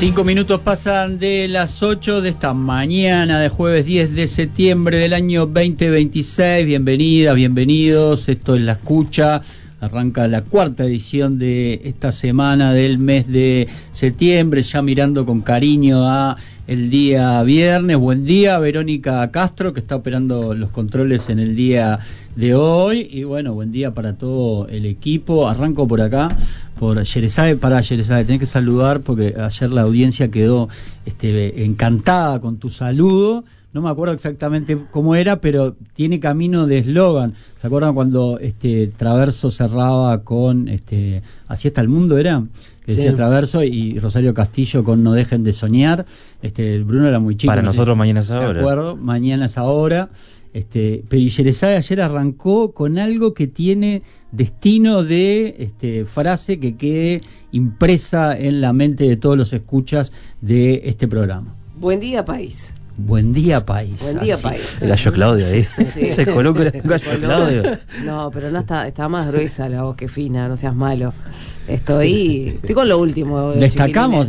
5 minutos pasan de las 8 de esta mañana de jueves 10 de septiembre del año 2026. Bienvenidas, bienvenidos. Esto es La Escucha. Arranca la cuarta edición de esta semana del mes de septiembre, ya mirando con cariño a el día viernes. Buen día, Verónica Castro, que está operando los controles en el día de hoy. Y bueno, buen día para todo el equipo. Arranco por acá, por Yerezade. Yerezade, tenés que saludar porque ayer la audiencia quedó encantada con tu saludo. No me acuerdo exactamente cómo era, pero tiene camino de eslogan. ¿Se acuerdan cuando Traverso cerraba con Así está el mundo, era? Que decía sí. Traverso, y Rosario Castillo con No dejen de soñar. Bruno era muy chico. Para nosotros mañana es ahora. ¿De acuerdo? Mañana es ahora. Pero Yerezade ayer arrancó con algo que tiene destino de frase que quede impresa en la mente de todos los escuchas de este programa. Buen día, país. Buen día, país. Buen día, país. El gallo Claudio ahí. Sí. Se coloca el gallo Claudio. No, pero no está más gruesa la voz que fina, no seas malo. Estoy con lo último. Destacamos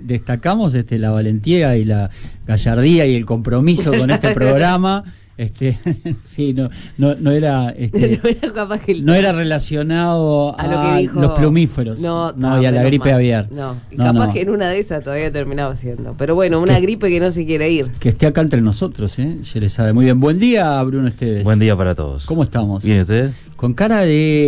la valentía y la gallardía y el compromiso con este programa. Sí, no era capaz que no era relacionado a lo que dijo, los plumíferos y a la gripe aviar. Capaz que en una de esas todavía terminaba siendo. Pero bueno, una gripe que no se quiere ir. Que esté acá entre nosotros, Yerezade. Muy bien. Buen día, Bruno Esteves. Buen día para todos. ¿Cómo estamos? ¿Bien ustedes? Con cara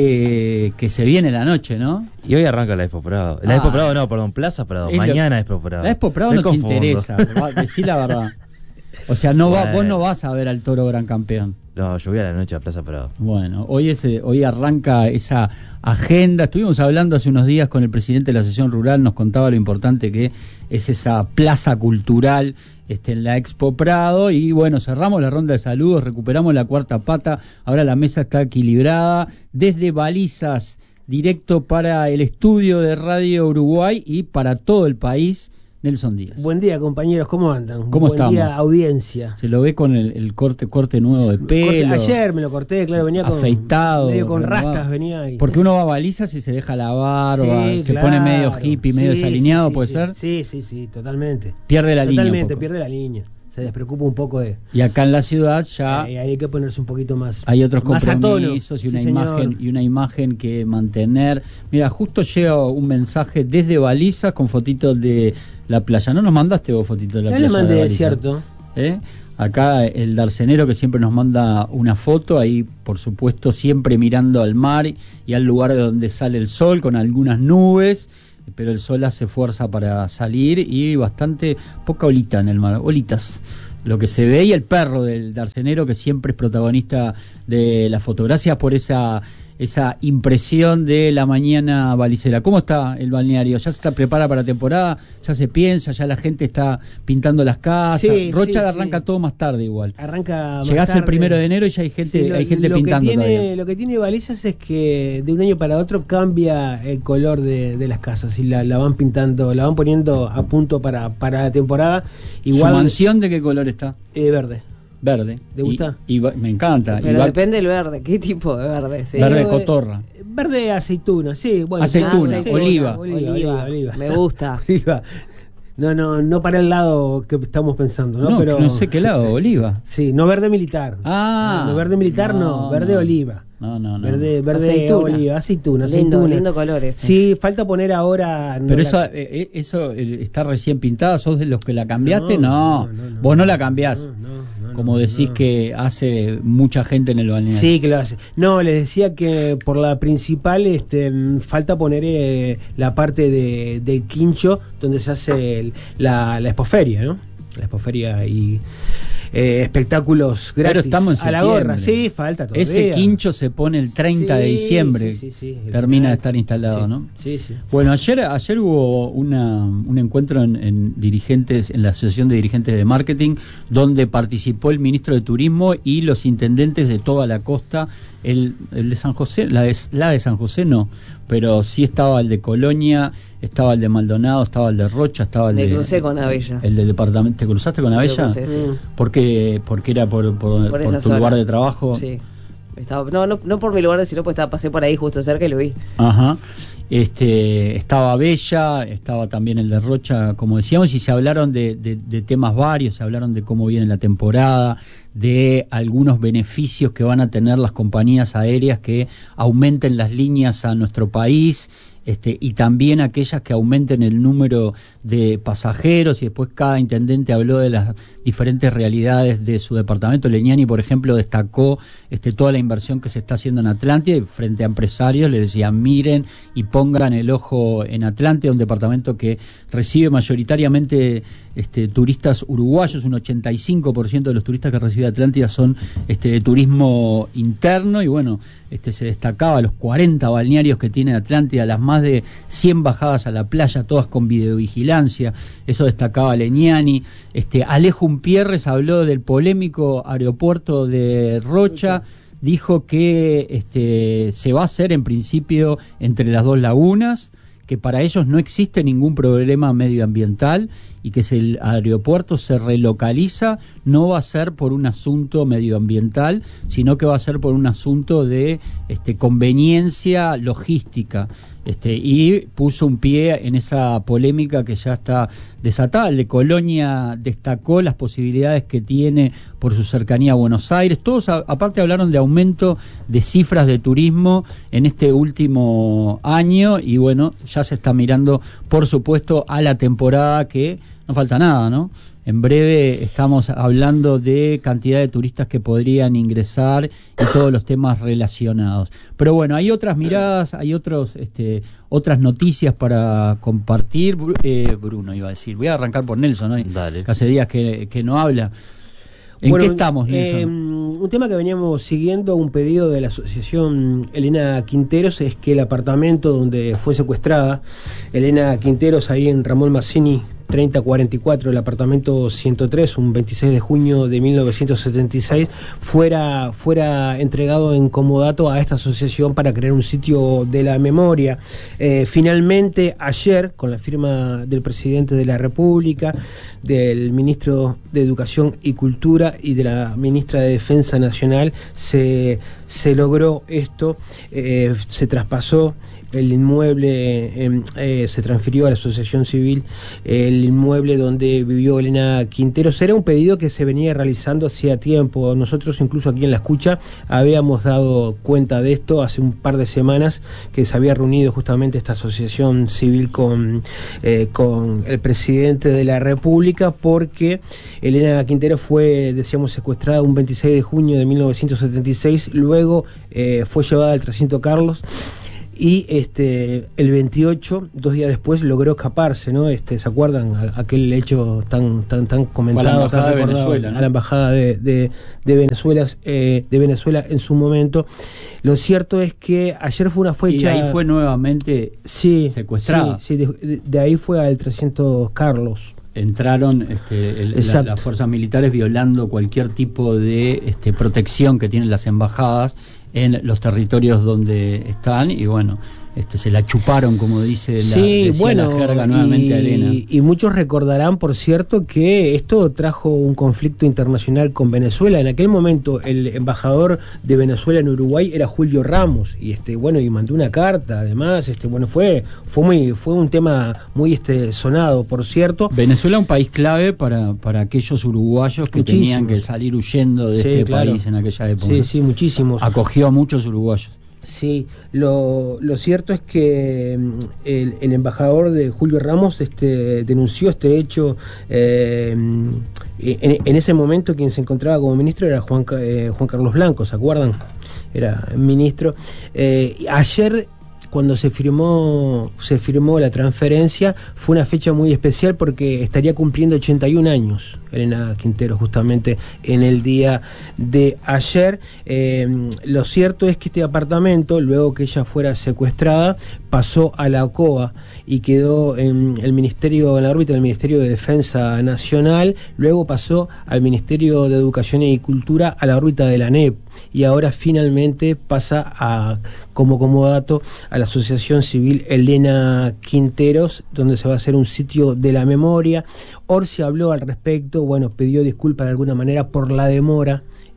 de que se viene la noche, ¿no? Y hoy arranca la Expo Prado. La Expo Prado Plaza Prado. Mañana Expo Prado. La Expo Prado no te interesa, decí la verdad. O sea, vos no vas a ver al Toro Gran Campeón. No, yo voy a la noche a Plaza Prado. Bueno, hoy arranca esa agenda. Estuvimos hablando hace unos días con el presidente de la Asociación Rural, nos contaba lo importante que es esa plaza cultural en la Expo Prado. Y bueno, cerramos la ronda de saludos, recuperamos la cuarta pata. Ahora la mesa está equilibrada. Desde Balizas, directo para el estudio de Radio Uruguay y para todo el país, Nelson Díaz. Buen día, compañeros, ¿cómo andan? ¿Cómo estamos? Buen día, audiencia. Se lo ve con el corte nuevo de pelo. Ayer me lo corté, claro, venía afeitado, medio con rastas, venía ahí. Porque uno va a Balizas y se deja la barba, se pone medio hippie, medio desalineado, ¿puede ser? Sí, totalmente. Pierde la línea. Totalmente, pierde la línea. Se despreocupa un poco de... Y acá en la ciudad ya... hay que ponerse un poquito más... Hay otros compromisos y una imagen que mantener. Mira, justo llega un mensaje desde Balizas con fotitos de la playa. ¿No nos mandaste vos fotitos de la playa? No le mandé, es cierto. Acá el darcenero que siempre nos manda una foto, ahí por supuesto siempre mirando al mar y al lugar de donde sale el sol con algunas nubes, pero el sol hace fuerza para salir y bastante poca olita en el mar, olitas, lo que se ve, y el perro del darcenero que siempre es protagonista de la foto. Gracias por esa impresión de la mañana balicera. ¿Cómo está el balneario? ¿Ya se está preparada para la temporada? ¿Ya se piensa? ¿Ya la gente está pintando las casas? Rocha arranca todo más tarde igual. Arranca más Llegás tarde. el 1 de enero y ya hay gente pintando todavía. Lo que tiene Balizas es que de un año para otro cambia el color de las casas y la van pintando, la van poniendo a punto para la temporada. Igual, ¿su mansión de qué color está? Verde. ¿Te gusta? Y me encanta. Pero depende del verde. ¿Qué tipo de verde? Sí. Verde cotorra. Verde aceituna, sí. Bueno, aceituna, oliva. Me gusta. Oliva. No para el lado que estamos pensando, ¿no? Pero no sé qué lado, oliva. Sí, no verde militar. No verde militar verde oliva. No. Verde aceituna. Oliva, aceituna. Lindo colores. Sí, falta poner ahora. Pero eso está recién pintada, ¿sos de los que la cambiaste? No. Vos no la cambiás. Como decís que hace mucha gente en el balneario. Sí, que lo hace. No, les decía que por la principal falta poner la parte del quincho donde se hace la expoferia, ¿no? La expoferia y espectáculos gratis. Pero estamos en a la gorra. Sí, falta todavía. Ese quincho se pone el 30 de diciembre. Sí, termina de estar instalado, ¿no? Sí. Bueno, ayer hubo un encuentro en dirigentes, en la Asociación de Dirigentes de Marketing, donde participó el ministro de Turismo y los intendentes de toda la costa. El de San José, la de San José no, pero sí estaba el de Colonia, estaba el de Maldonado, estaba el de Rocha, estaba el Me crucé con Abella. El del departamento. ¿Te cruzaste con Abella? Sí. Porque era por tu lugar de trabajo. Sí. No por mi lugar, sino pues pasé por ahí justo cerca y lo vi. Ajá. Estaba Bella, estaba también el de Rocha, como decíamos, y se hablaron de temas varios, se hablaron de cómo viene la temporada, de algunos beneficios que van a tener las compañías aéreas que aumenten las líneas a nuestro país, y también aquellas que aumenten el número de pasajeros, y después cada intendente habló de las diferentes realidades de su departamento. Legnani, por ejemplo, destacó toda la inversión que se está haciendo en Atlántida, y frente a empresarios les decía: miren y pongan el ojo en Atlántida, un departamento que recibe mayoritariamente turistas uruguayos. Un 85% de los turistas que recibe Atlántida son de turismo interno, y bueno, se destacaba los 40 balnearios que tiene Atlántida, las más de 100 bajadas a la playa, todas con videovigilancia. Eso destacaba Legnani. Alejo Umpierres habló del polémico aeropuerto de Rocha. Dijo que se va a hacer en principio entre las dos lagunas, que para ellos no existe ningún problema medioambiental, y que si el aeropuerto se relocaliza no va a ser por un asunto medioambiental, sino que va a ser por un asunto de conveniencia logística. Y puso un pie en esa polémica que ya está desatada. El de Colonia destacó las posibilidades que tiene por su cercanía a Buenos Aires. Todos aparte hablaron de aumento de cifras de turismo en este último año, y bueno, ya se está mirando, por supuesto, a la temporada, que no falta nada, ¿no? En breve estamos hablando de cantidad de turistas que podrían ingresar y todos los temas relacionados. Pero bueno, hay otras miradas, hay otras noticias para compartir. Bruno iba a decir, voy a arrancar por Nelson, ¿no? Dale. Que hace días que no habla. ¿En qué estamos, Nelson? Un tema que veníamos siguiendo, un pedido de la asociación Elena Quinteros, es que el apartamento donde fue secuestrada Elena Quinteros, ahí en Ramón Mazzini 3044, el apartamento 103, un 26 de junio de 1976, fuera entregado en comodato a esta asociación para crear un sitio de la memoria. Finalmente, ayer, con la firma del presidente de la República, del ministro de Educación y Cultura y de la ministra de Defensa Nacional, se logró esto. Se traspasó el inmueble, se transfirió a la asociación civil el inmueble donde vivió Elena Quinteros. Era un pedido que se venía realizando hacía tiempo. Nosotros incluso aquí en La Escucha habíamos dado cuenta de esto hace un par de semanas, que se había reunido justamente esta asociación civil con el presidente de la República, porque Elena Quinteros fue, decíamos, secuestrada un 26 de junio de 1976, luego fue llevada al 300 Carlos, y el 28, 2 días después, logró escaparse, ¿no? ¿Se acuerdan? Aquel hecho tan comentado, tan recordado, Venezuela, ¿no? A la embajada de Venezuela en su momento. Lo cierto es que ayer fue una fecha... Y ahí fue nuevamente secuestrada. Sí, de ahí fue al 300 Carlos. Entraron las fuerzas militares violando cualquier tipo de protección que tienen las embajadas en los territorios donde están, y bueno, se la chuparon, como dice la jerga nuevamente a Elena. Y muchos recordarán, por cierto, que esto trajo un conflicto internacional con Venezuela. En aquel momento el embajador de Venezuela en Uruguay era Julio Ramos, y y mandó una carta, además, fue un tema muy sonado, por cierto. Venezuela, un país clave para aquellos uruguayos que tenían que salir huyendo de país en aquella época. Sí, muchísimos. Acogió a muchos uruguayos. Sí, lo cierto es que el embajador de Julio Ramos denunció este hecho. En ese momento quien se encontraba como ministro era Juan Carlos Blanco, ¿se acuerdan? Era ministro. Ayer, cuando se firmó la transferencia, fue una fecha muy especial porque estaría cumpliendo 81 años Elena Quinteros, justamente en el día de ayer. Lo cierto es que este apartamento, luego que ella fuera secuestrada, pasó a la OCOA y quedó en la órbita del Ministerio de Defensa Nacional. Luego pasó al Ministerio de Educación y Cultura, a la órbita de la ANEP, y ahora finalmente pasa como comodato a la Asociación Civil Elena Quinteros, donde se va a hacer un sitio de la memoria. Orsi habló al respecto, pidió disculpas de alguna manera por la demora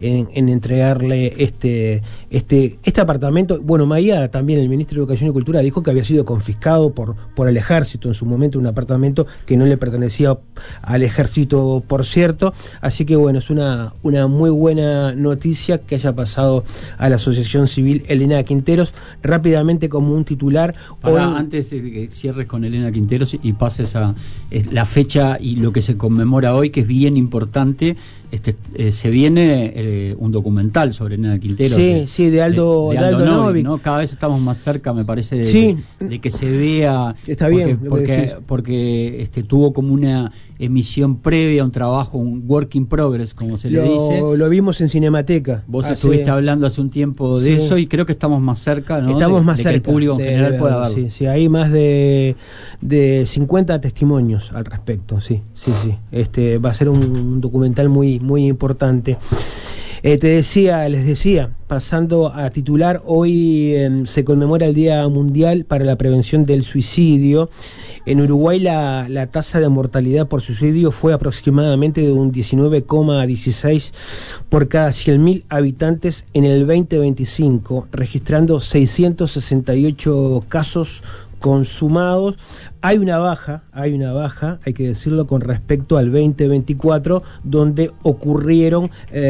en entregarle este apartamento. Bueno, Maía, también el ministro de Educación y Cultura, dijo que había sido confiscado por el ejército en su momento, un apartamento que no le pertenecía al ejército, por cierto. Así que bueno, es una muy buena noticia que haya pasado a la Asociación Civil Elena Quinteros. Rápidamente, como un titular, antes de que cierres con Elena Quinteros y pases a la fecha y lo que se conmemora hoy, que es bien importante, se viene un documental sobre Elena Quinteros. Sí, de Aldo Novic, ¿no? Cada vez estamos más cerca, me parece, de que se vea. Está bien, porque tuvo como una emisión previa, un trabajo, un work in progress, como se le dice. Lo vimos en Cinemateca. Vos estuviste hablando hace un tiempo de eso, y creo que estamos más cerca, ¿no? Estamos más de cerca que el público en general pueda verlo. Sí, hay más de 50 testimonios al respecto. Sí. Va a ser un documental muy importante. Les decía, pasando a titular, hoy se conmemora el Día Mundial para la Prevención del Suicidio. En Uruguay la tasa de mortalidad por suicidio fue aproximadamente de un 19,16 por cada 100.000 habitantes en el 2025, registrando 668 casos consumados. Hay una baja, hay que decirlo, con respecto al 2024, donde ocurrieron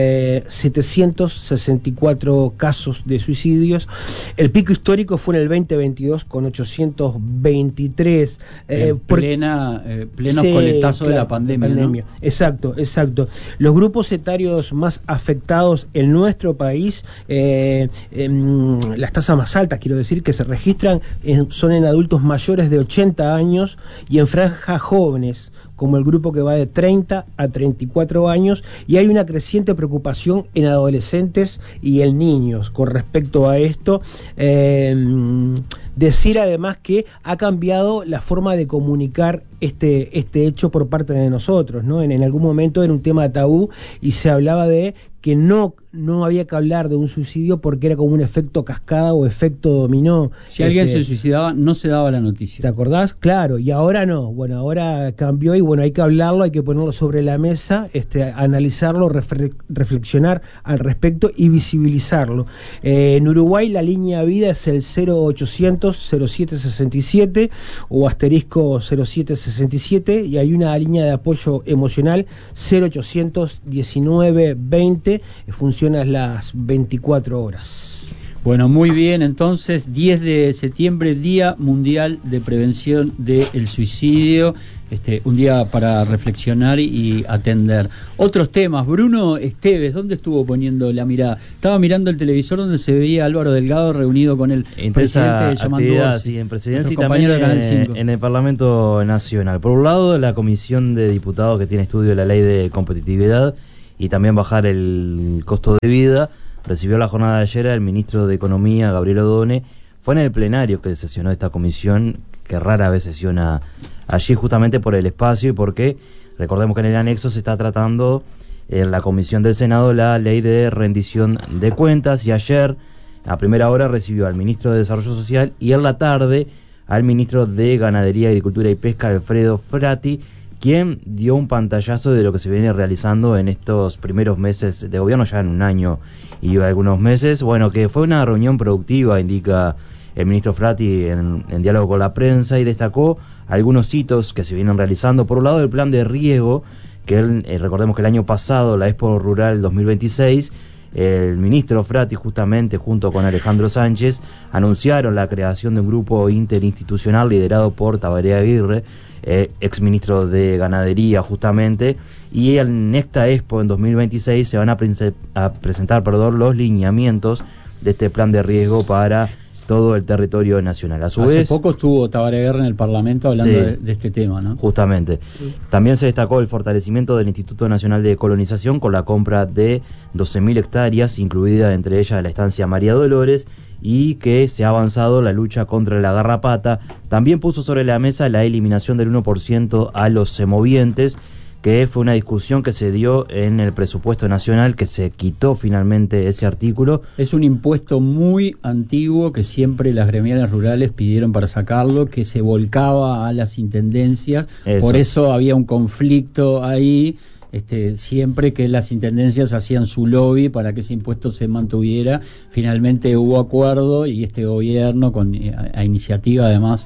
764 casos de suicidios. El pico histórico fue en el 2022 con 823. Pleno coletazo de la pandemia. ¿No? Exacto. Los grupos etarios más afectados en nuestro país, las tasas más altas, quiero decir, que se registran son en adultos mayores de 80 años y en franjas jóvenes, como el grupo que va de 30 a 34 años, y hay una creciente preocupación en adolescentes y en niños con respecto a esto. Decir además que ha cambiado la forma de comunicar este hecho por parte de nosotros, ¿no? En algún momento era un tema tabú y se hablaba de que no había que hablar de un suicidio porque era como un efecto cascada o efecto dominó. Si alguien se suicidaba, no se daba la noticia. ¿Te acordás? Claro, y ahora no. Bueno, ahora cambió y bueno, hay que hablarlo, hay que ponerlo sobre la mesa, analizarlo, reflexionar al respecto y visibilizarlo. En Uruguay la línea vida es el 0800 0767 o asterisco 0767, y hay una línea de apoyo emocional 0800 19 20, funciona las 24 horas. Bueno, muy bien, entonces 10 de septiembre, Día Mundial de Prevención del Suicidio, un día para reflexionar y atender. Otros temas, Bruno Esteves, ¿dónde estuvo poniendo la mirada? Estaba mirando el televisor donde se veía a Álvaro Delgado reunido con el presidente de Yamandu. Sí, en presidencia y también en el Parlamento Nacional. Por un lado, la Comisión de Diputados que tiene estudio de la Ley de Competitividad y también bajar el costo de vida, recibió la jornada de ayer al ministro de Economía, Gabriel Odone. Fue en el plenario que sesionó esta comisión, que rara vez sesiona allí, justamente por el espacio y porque, recordemos que en el anexo se está tratando en la comisión del Senado la ley de rendición de cuentas, y ayer a primera hora recibió al ministro de Desarrollo Social y en la tarde al ministro de Ganadería, Agricultura y Pesca, Alfredo Frati, quien dio un pantallazo de lo que se viene realizando en estos primeros meses de gobierno, ya en un año y algunos meses. Bueno, que fue una reunión productiva, indica el ministro Frati en diálogo con la prensa, y destacó algunos hitos que se vienen realizando. Por un lado, el plan de riego, que recordemos que el año pasado, la Expo Rural 2026, el ministro Frati, justamente junto con Alejandro Sánchez, anunciaron la creación de un grupo interinstitucional liderado por Tabaré Aguirre, ex ministro de Ganadería, justamente, y en esta Expo en 2026 se van a presentar los lineamientos de este plan de riego para todo el territorio nacional. Hace poco estuvo Tabaré Aguirre en el Parlamento hablando de este tema, ¿no? Justamente. También se destacó el fortalecimiento del Instituto Nacional de Colonización con la compra de 12.000 hectáreas, incluida entre ellas la estancia María Dolores, y que se ha avanzado la lucha contra la garrapata. También puso sobre la mesa la eliminación del 1% a los semovientes, que fue una discusión que se dio en el presupuesto nacional, que se quitó finalmente ese artículo. Es un impuesto muy antiguo que siempre las gremiales rurales pidieron para sacarlo, que se volcaba a las intendencias. Por eso había un conflicto ahí siempre que las intendencias hacían su lobby para que ese impuesto se mantuviera. Finalmente hubo acuerdo y este gobierno, a iniciativa además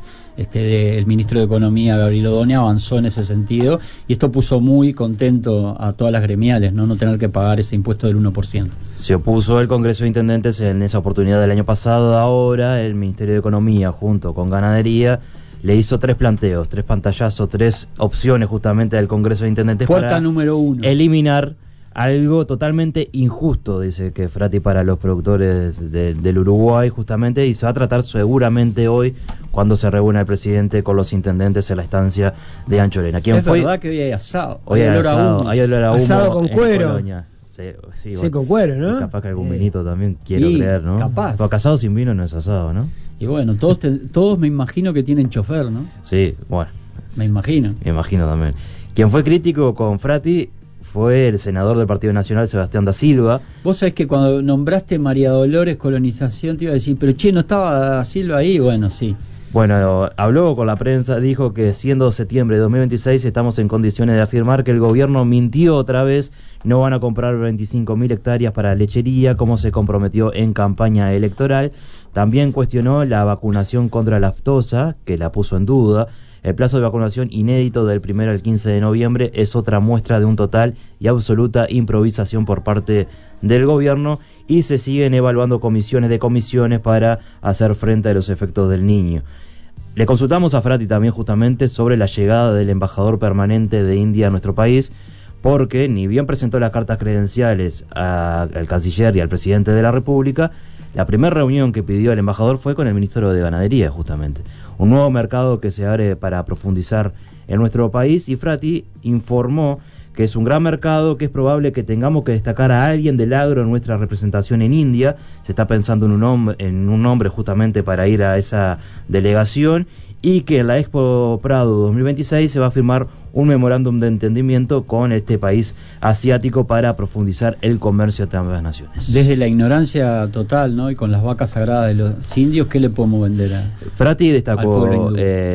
del ministro de Economía, Gabriel Ordóñez, avanzó en ese sentido, y esto puso muy contento a todas las gremiales, no tener que pagar ese impuesto del 1%. Se opuso el Congreso de Intendentes en esa oportunidad del año pasado. Ahora el Ministerio de Economía junto con Ganadería le hizo 3 planteos, 3 pantallazos, 3 opciones justamente del Congreso de Intendentes. Puerta para número 1. Eliminar algo totalmente injusto, dice que Frati, para los productores del Uruguay justamente, y se va a tratar seguramente hoy cuando se reúna el presidente con los intendentes en la estancia de Anchorena. ¿Quién fue? Es verdad que hoy hay asado. Hoy hay asado, hay olor a humo. Asado con cuero. Colonia. Sí, bueno, con cuero, ¿no? Y capaz que algún vinito también, quiero creer, ¿no? Capaz. Porque asado sin vino no es asado, ¿no? Y bueno, todos me imagino que tienen chofer, ¿no? Sí, bueno. Me imagino. Me imagino también. Quien fue crítico con Frati fue el senador del Partido Nacional, Sebastián da Silva. Vos sabés que cuando nombraste María Dolores Colonización te iba a decir, pero ¿no estaba da Silva ahí? Bueno, sí. Bueno, habló con la prensa, dijo que siendo septiembre de 2026 estamos en condiciones de afirmar que el gobierno mintió otra vez, no van a comprar 25.000 hectáreas para lechería como se comprometió en campaña electoral. También cuestionó la vacunación contra la aftosa, que la puso en duda. El plazo de vacunación inédito del 1 al 15 de noviembre es otra muestra de un total y absoluta improvisación por parte del gobierno, y se siguen evaluando comisiones para hacer frente a los efectos del Niño. Le consultamos a Frati también justamente sobre la llegada del embajador permanente de India a nuestro país, porque ni bien presentó las cartas credenciales al canciller y al presidente de la República, la primera reunión que pidió el embajador fue con el ministro de Ganadería, justamente. Un nuevo mercado que se abre para profundizar en nuestro país, y Frati informó que es un gran mercado, que es probable que tengamos que destacar a alguien del agro en nuestra representación en India. Se está pensando en un nombre justamente para ir a esa delegación, y que en la Expo Prado 2026 se va a firmar un memorándum de entendimiento con este país asiático para profundizar el comercio entre ambas naciones. Desde la ignorancia total, ¿no? Y con las vacas sagradas de los indios, ¿qué le podemos vender a Frati destacó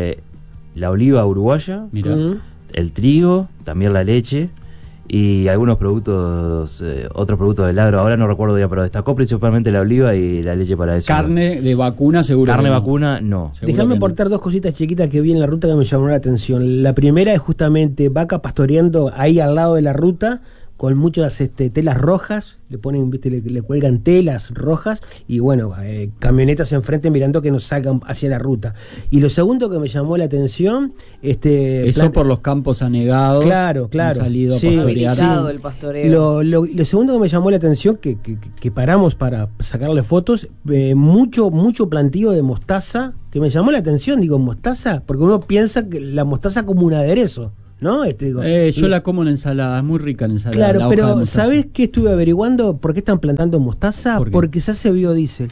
la oliva uruguaya, Mirá. el trigo, también la leche y algunos productos, otros productos del agro. Ahora no recuerdo bien, pero destacó principalmente la oliva y la leche para eso. Carne de vacuna, seguro. Carne que no. vacuna, no. Déjame aportar 2 cositas chiquitas que vi en la ruta que me llamaron la atención. La primera es justamente vaca pastoreando ahí al lado de la ruta, con muchas telas rojas, le ponen, ¿viste? Le cuelgan telas rojas, y bueno, camionetas enfrente mirando que nos salgan hacia la ruta. Y lo segundo que me llamó la atención, eso por los campos anegados. Claro. Han salido Sí, a pastorear. Habilitado el pastoreo. Lo segundo que me llamó la atención, que paramos para sacarle fotos, mucho plantío de mostaza, que me llamó la atención. Digo, mostaza, porque uno piensa que la mostaza como un aderezo, ¿no? Yo la como en ensalada, es muy rica en ensalada. Claro, pero ¿sabés qué estuve averiguando? ¿Por qué están plantando mostaza? Porque se hace biodiesel.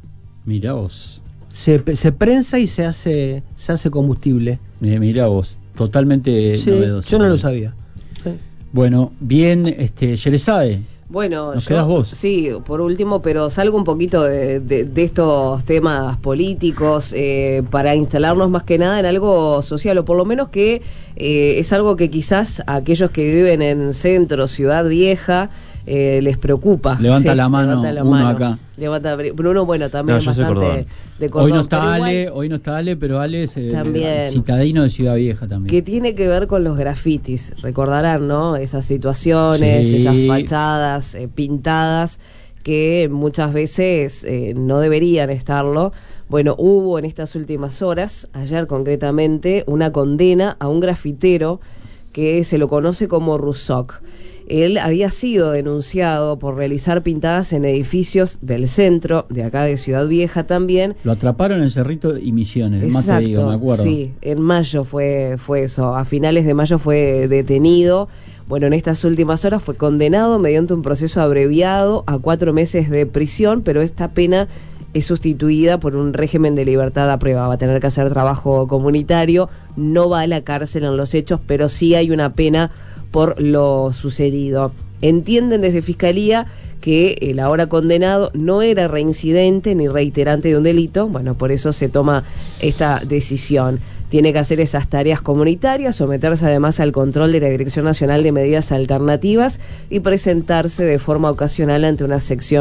Mirá vos. Se prensa y se hace combustible. Mirá vos, totalmente novedoso. Yo no lo sabía. Sí. Bueno, bien, Yerezade. Bueno, ¿Nos quedás vos? Sí, por último, pero salgo un poquito de estos temas políticos para instalarnos más que nada en algo social, o por lo menos que es algo que quizás a aquellos que viven en centro, Ciudad Vieja, les preocupa. Levanta la mano uno acá. Bruno, bueno, también bastante de Cordón. Hoy no está Ale, pero Ale es también, citadino de Ciudad Vieja también. Que tiene que ver con los grafitis. Recordarán, ¿no? Esas situaciones, esas fachadas pintadas que muchas veces no deberían estarlo. Bueno, hubo en estas últimas horas, ayer concretamente, una condena a un grafitero que se lo conoce como Rusoc. Él había sido denunciado por realizar pintadas en edificios del centro, de acá de Ciudad Vieja también. Lo atraparon en Cerrito y Misiones, exacto, más te digo, me acuerdo. Sí, en mayo fue eso, a finales de mayo fue detenido. Bueno, en estas últimas horas fue condenado mediante un proceso abreviado a 4 meses de prisión, pero esta pena es sustituida por un régimen de libertad a prueba. Va a tener que hacer trabajo comunitario, no va a la cárcel en los hechos, pero sí hay una pena por lo sucedido. Entienden desde Fiscalía que el ahora condenado no era reincidente ni reiterante de un delito, bueno, por eso se toma esta decisión. tiene que hacer esas tareas comunitarias, someterse además al control de la Dirección Nacional de Medidas Alternativas y presentarse de forma ocasional ante una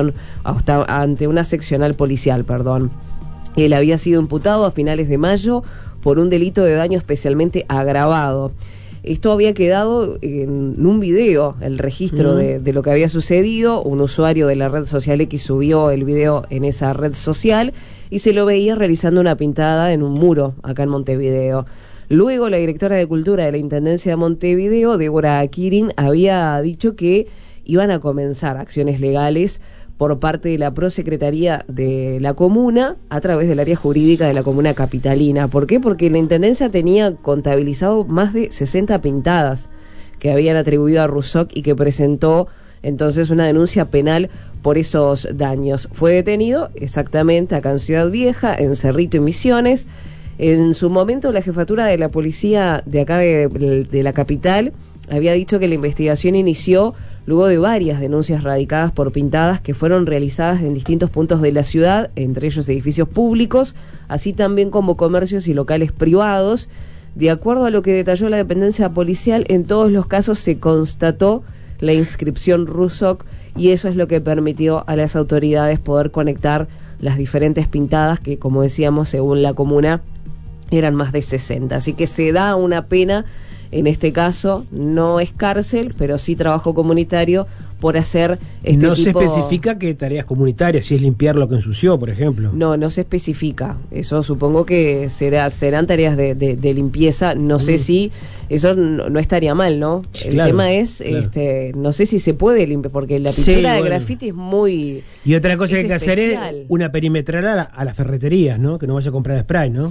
seccional policial, perdón. Él había sido imputado a finales de mayo por un delito de daño especialmente agravado. Esto había quedado en un video, el registro de lo que había sucedido. Un usuario de la red social X subió el video en esa red social y se lo veía realizando una pintada en un muro acá en Montevideo. Luego la directora de Cultura de la Intendencia de Montevideo, Débora Quirin, había dicho que iban a comenzar acciones legales por parte de la Prosecretaría de la Comuna a través del área jurídica de la Comuna Capitalina. ¿Por qué? Porque la Intendencia tenía contabilizado más de 60 pintadas que habían atribuido a Ruzoc y que presentó entonces una denuncia penal por esos daños. Fue detenido exactamente acá en Ciudad Vieja, en Cerrito y Misiones. En su momento la jefatura de la policía de acá de la capital había dicho que la investigación inició luego de varias denuncias radicadas por pintadas que fueron realizadas en distintos puntos de la ciudad, entre ellos edificios públicos, así también como comercios y locales privados. De acuerdo a lo que detalló la dependencia policial, en todos los casos se constató la inscripción Ruzoc y eso es lo que permitió a las autoridades poder conectar las diferentes pintadas que, como decíamos, según la comuna, eran más de 60. Así que se da una pena. En este caso no es cárcel, pero sí trabajo comunitario por hacer no se especifica qué tareas comunitarias, si es limpiar lo que ensució, por ejemplo. No se especifica. Eso supongo que serán tareas de limpieza. No sé si eso no estaría mal, ¿no? El tema es, no sé si se puede limpiar, porque la pintura de graffiti es muy... Y otra cosa que hay que hacer es una perimetral a las ferreterías, ¿no? Que no vaya a comprar spray, ¿no?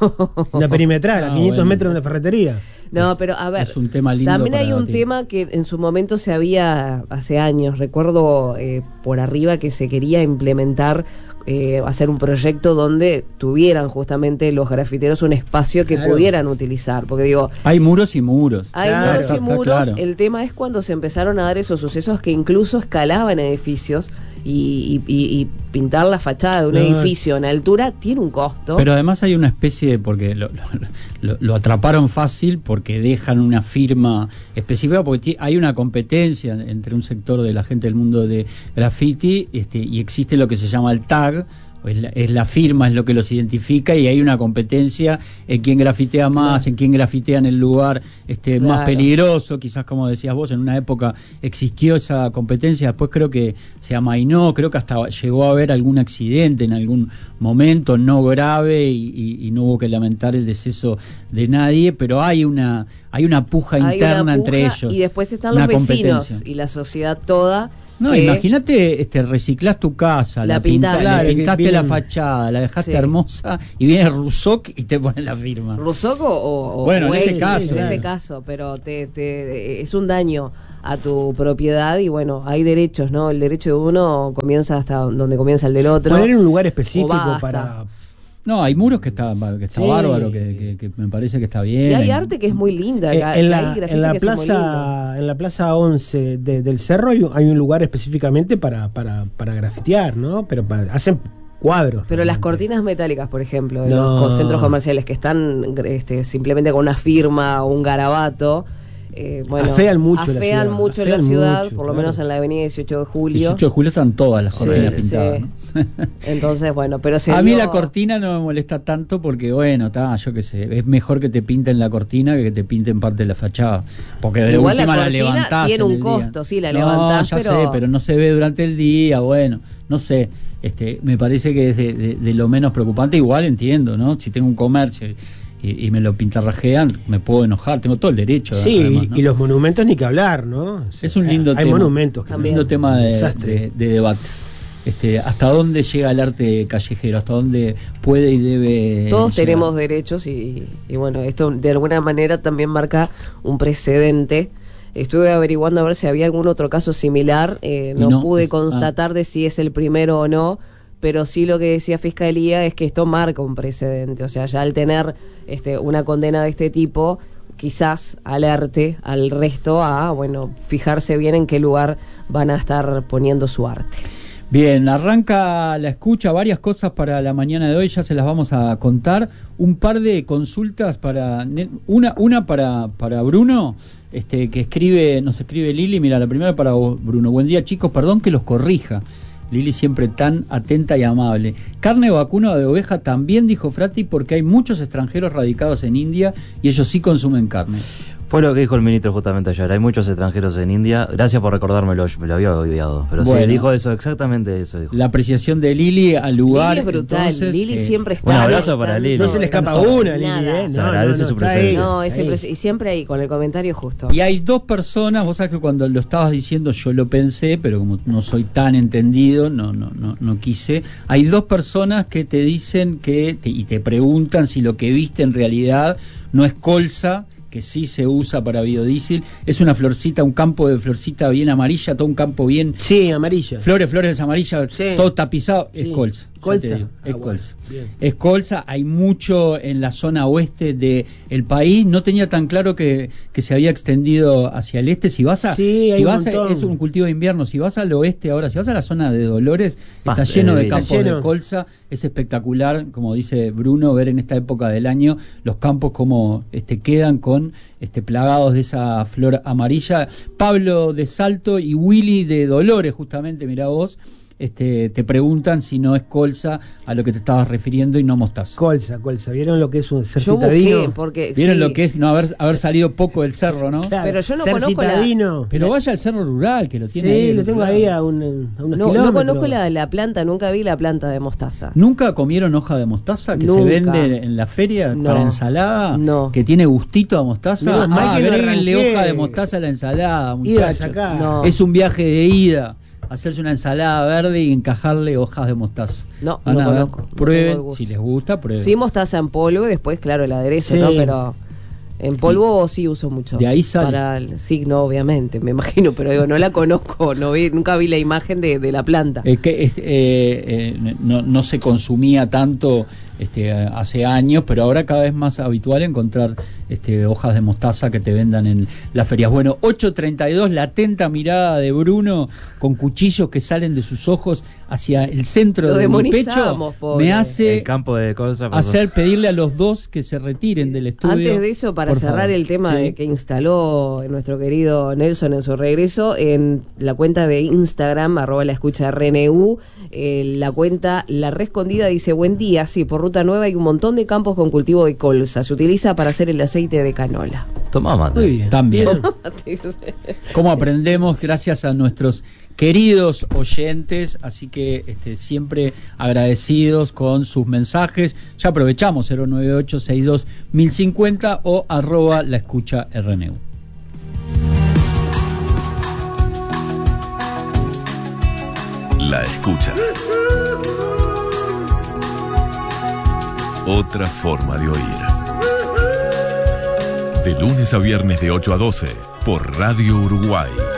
Una perimetral a 500 metros de una ferretería. No, pero a ver, es un tema lindo. También hay un tema que en su momento se había, hace años, recuerdo por arriba que se quería implementar, hacer un proyecto donde tuvieran justamente los grafiteros un espacio que pudieran utilizar, porque digo... Hay muros y muros. Hay muros y muros, claro. El tema es cuando se empezaron a dar esos sucesos que incluso escalaban edificios y pintar la fachada de un edificio en altura tiene un costo. Pero además hay una especie de, porque lo atraparon fácil porque dejan una firma específica, porque hay una competencia entre un sector de la gente del mundo de graffiti y existe lo que se llama el tag. Es la firma, es lo que los identifica, y hay una competencia en quién grafitea más, en quién grafitea en el lugar más peligroso. Quizás, como decías vos, en una época existió esa competencia, después creo que se amainó, creo que hasta llegó a haber algún accidente en algún momento no grave y no hubo que lamentar el deceso de nadie, pero hay una puja interna entre ellos. Y después están los vecinos y la sociedad toda. No, imagínate, reciclás tu casa, le pintaste la fachada, la dejaste hermosa y viene Ruzoc y te pone la firma. Ruzoc o bueno, en este caso, pero es un daño a tu propiedad y bueno, hay derechos, ¿no? El derecho de uno comienza hasta donde comienza el del otro. Poner en un lugar específico para... No, hay muros que está bárbaro, que me parece que está bien. Y hay arte que es muy linda. En la plaza 11 del Cerro hay un lugar específicamente para grafitear, ¿no? Pero hacen cuadros. Pero las cortinas metálicas, por ejemplo, de los centros comerciales que están simplemente con una firma o un garabato, afean mucho la ciudad, por lo menos en la avenida 18 de Julio. 18 de Julio están todas las cortinas pintadas, ¿no? Entonces, bueno, pero a mí la cortina no me molesta tanto porque, yo qué sé, es mejor que te pinten la cortina que te pinten parte de la fachada. Porque de igual última la levantás. Tiene un costo, sí, la levantás, pero no se ve durante el día, no sé. Me parece que es de lo menos preocupante. Igual entiendo, ¿no? Si tengo un comercio y me lo pintarrajean, me puedo enojar, tengo todo el derecho. Sí, además, ¿no? Y los monumentos ni que hablar, ¿no? Es un lindo tema. Hay monumentos. Un lindo tema de debate. ¿Hasta dónde llega el arte callejero? ¿Hasta dónde puede y debe Todos llegar? tenemos derechos y bueno, esto de alguna manera también marca un precedente. Estuve averiguando a ver si había algún otro caso similar, no pude constatar de si es el primero o no, pero sí lo que decía Fiscalía es que esto marca un precedente, o sea, ya al tener una condena de este tipo, quizás alerte al resto a, fijarse bien en qué lugar van a estar poniendo su arte. Bien, arranca la escucha, varias cosas para la mañana de hoy, ya se las vamos a contar. Un par de consultas para una para Bruno, que nos escribe Lili. Mira, la primera para vos, Bruno. Buen día, chicos, perdón que los corrija. Lili siempre tan atenta y amable. Carne vacuna de oveja también, dijo Frati, porque hay muchos extranjeros radicados en India y ellos sí consumen carne. Fue lo que dijo el ministro justamente ayer. Hay muchos extranjeros en India. Gracias por recordármelo, me lo había olvidado. Pero bueno, sí, dijo eso, exactamente eso dijo. La apreciación de Lili al lugar. Lili es brutal. Entonces, Lili siempre está. Un abrazo para Lili. No se le escapa una, Lili. Se agradece su presencia. No, y siempre ahí, con el comentario justo. Y hay dos personas, vos sabés que cuando lo estabas diciendo yo lo pensé, pero como no soy tan entendido, no quise. Hay dos personas que te dicen y te preguntan si lo que viste en realidad no es colza, que sí se usa para biodiesel, es una florcita, un campo de florcita bien amarilla, todo un campo bien... Sí, amarilla. Flores amarillas, sí. Todo tapizado, sí. Es colza. ¿Colza? Es colza. Bueno, es colza, hay mucho en la zona oeste del país, no tenía tan claro que se había extendido hacia el este. Si vas es un cultivo de invierno, si vas al oeste ahora, si vas a la zona de Dolores, está lleno de campos de colza, es espectacular, como dice Bruno, ver en esta época del año los campos como quedan con plagados de esa flor amarilla. Pablo de Salto y Willy de Dolores, justamente, mirá vos, te preguntan si no es colza a lo que te estabas refiriendo y no mostaza. Colza. ¿Vieron lo que es un cercitadino? ¿Vieron lo que es haber salido poco del cerro, no? Claro, pero yo no conozco Pero vaya al cerro rural, que lo tiene ahí. Sí, lo tengo ahí a unos kilómetros. No conozco la planta, nunca vi la planta de mostaza. ¿Nunca comieron hoja de mostaza que se vende en la feria para ensalada? No. Que tiene gustito a mostaza. Agréguenle hoja de mostaza a la ensalada, muchachos. Es un viaje de ida. Hacerse una ensalada verde y encajarle hojas de mostaza. No conozco. Prueben, si les gusta, prueben. Sí, mostaza en polvo y después, claro, el aderezo, sí. ¿No? Pero en polvo sí uso mucho. De ahí sale. Sí, no, obviamente, me imagino, pero digo, no la conozco, nunca vi la imagen de la planta. Es que no se consumía tanto hace años, pero ahora cada vez más habitual encontrar hojas de mostaza que te vendan en las ferias. Bueno, 8:32, la atenta mirada de Bruno con cuchillos que salen de sus ojos hacia el centro de mi pecho, pobre. Me hace el campo de colza, pedirle a los dos que se retiren del estudio. Antes de eso, para cerrar el tema de que instaló nuestro querido Nelson en su regreso, en la cuenta de Instagram, @laescucha_RNU, la cuenta La Rescondida dice: buen día, sí, por Ruta Nueva hay un montón de campos con cultivo de colza, se utiliza para hacer el aceite de canola. Tomá mate. Muy bien. También. ¿Cómo aprendemos? Gracias a nuestros queridos oyentes, así que siempre agradecidos con sus mensajes. Ya aprovechamos 098621050 o @laescucha_RNU. La escucha. Otra forma de oír. De lunes a viernes de 8 a 12 por Radio Uruguay.